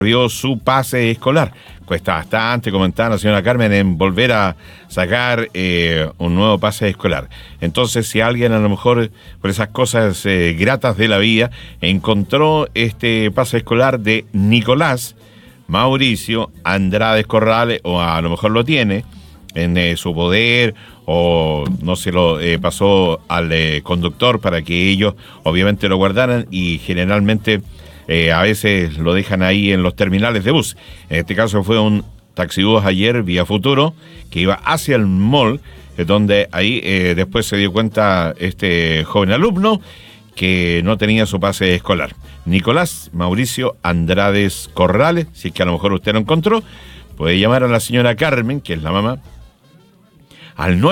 vio su pase escolar. Cuesta bastante, comentaba la señora Carmen, en volver a sacar un nuevo pase escolar. Entonces, si alguien a lo mejor por esas cosas gratas de la vida encontró este pase escolar de Nicolás Mauricio Andrade Corrales, o a lo mejor lo tiene en su poder, o no se lo pasó al conductor para que ellos obviamente lo guardaran, y generalmente a veces lo dejan ahí en los terminales de bus. En este caso fue un taxibús ayer, Vía Futuro, que iba hacia el mall, donde ahí después se dio cuenta este joven alumno que no tenía su pase escolar. Nicolás Mauricio Andrades Corrales, si es que a lo mejor usted lo encontró, puede llamar a la señora Carmen, que es la mamá, al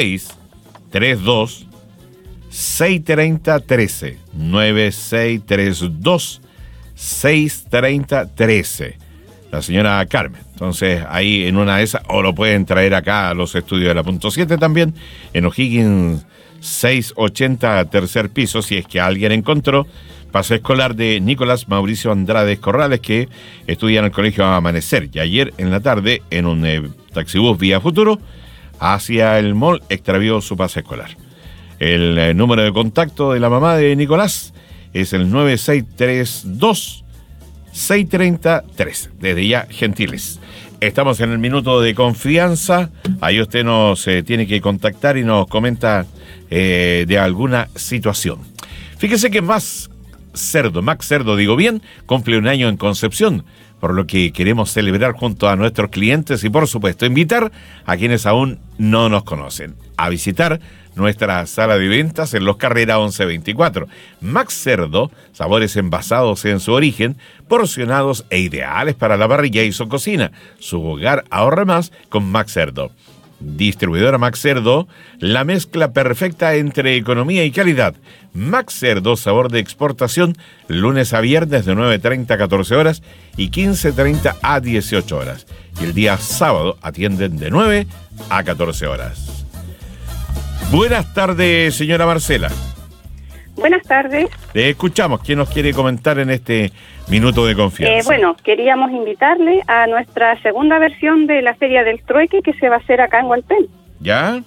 9632 630-13, 9632 630-13, la señora Carmen. Entonces ahí en una de esas, o lo pueden traer acá a los estudios de la Punto 7 también, en O'Higgins 680, tercer piso, si es que alguien encontró pase escolar de Nicolás Mauricio Andrade Corrales, que estudia en el colegio Amanecer, y ayer en la tarde en un taxibús Vía Futuro hacia el mall extravió su pase escolar. El número de contacto de la mamá de Nicolás es el 9632-630-13. Desde ya, gentiles. Estamos en el minuto de confianza. Ahí usted nos tiene que contactar y nos comenta de alguna situación. Fíjese que Max Cerdo, digo bien, cumple un año en Concepción, por lo que queremos celebrar junto a nuestros clientes y, por supuesto, invitar a quienes aún no nos conocen a visitar nuestra sala de ventas en Los Carrera 1124. Max Cerdo, sabores envasados en su origen, porcionados e ideales para la parrilla y su cocina. Su hogar ahorra más con Max Cerdo. Distribuidora Max Cerdo, la mezcla perfecta entre economía y calidad. Max Cerdo, sabor de exportación, lunes a viernes de 9:30 a 14 horas y 15:30 a 18 horas. Y el día sábado atienden de 9 a 14 horas. Buenas tardes, señora Marcela. Buenas tardes. Le escuchamos. ¿Quién nos quiere comentar en este minuto de confianza? Bueno, queríamos invitarle a nuestra segunda versión de la Feria del Trueque, que se va a hacer acá en Hualpén. ¿Ya?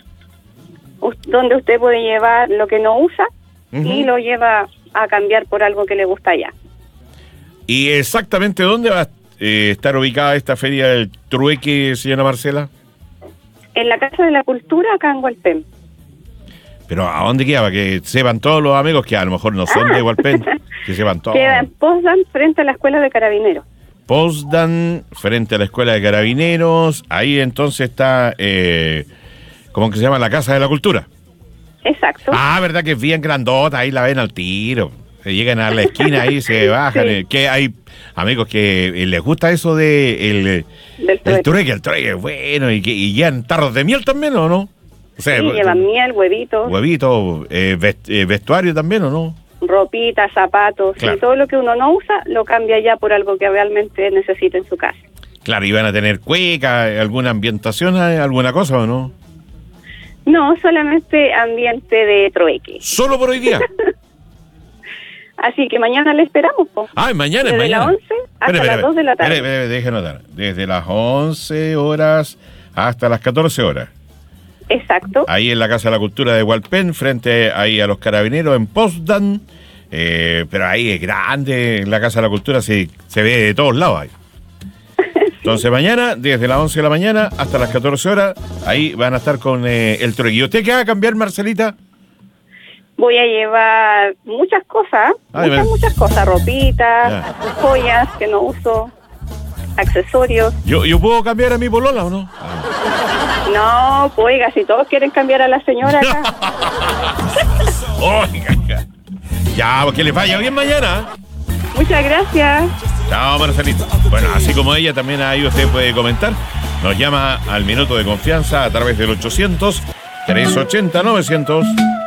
Donde usted puede llevar lo que no usa y lo lleva a cambiar por algo que le gusta allá. ¿Y exactamente dónde va a estar ubicada esta Feria del Trueque, señora Marcela? En la Casa de la Cultura, acá en Hualpén. ¿Pero a dónde queda? Para que sepan todos los amigos que a lo mejor no son de Hualpén, que sepan todos. Queda en Potsdam, frente a la Escuela de Carabineros. Potsdam, frente a la Escuela de Carabineros. Ahí entonces está, ¿cómo que se llama? La Casa de la Cultura. Exacto. Ah, verdad que es bien grandota, ahí la ven al tiro. Se llegan a la esquina ahí, se bajan. Sí. Que hay amigos que les gusta eso de el trueque, bueno, y llevan tarros de miel también, ¿o no? O sea, sí, llevan miel, huevitos. Huevitos, vestuario también, ¿o no? Ropita, zapatos, claro. Y todo lo que uno no usa lo cambia ya por algo que realmente necesita en su casa. Claro, ¿y van a tener cueca, alguna ambientación, alguna cosa, o no? No, solamente ambiente de trueque. ¿Solo por hoy día? Así que mañana le esperamos, po. Ah, mañana, desde mañana. Las 11 hasta las 2 de la tarde. Deje notar. Desde las 11 horas hasta las 14 horas. Exacto. Ahí en la Casa de la Cultura de Hualpén, frente ahí a los Carabineros en Potsdam. Pero ahí es grande, en la Casa de la Cultura se ve de todos lados ahí. Entonces mañana, desde las 11 de la mañana hasta las 14 horas, ahí van a estar con el trueque. ¿Y usted qué va a cambiar, Marcelita? Voy a llevar muchas cosas, muchas cosas, ropita, joyas que no uso, accesorios. ¿Yo puedo cambiar a mi polola o no? No, pues oiga, si todos quieren cambiar a la señora acá. Oiga, ya, que les vaya bien mañana. Muchas gracias. Chao, Marcelita. Bueno, así como ella, también ahí usted puede comentar. Nos llama al minuto de confianza a través del 800-380-900.